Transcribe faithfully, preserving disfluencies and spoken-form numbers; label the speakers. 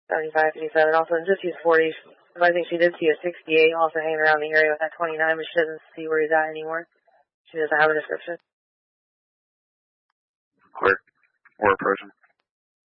Speaker 1: seventy-five, fifty-seven. Also, just use forty. I think she did see a sixty-eight also hanging around the area with that twenty-nine, but she doesn't see where he's at anymore. She doesn't have a description.
Speaker 2: Clear. We're approaching.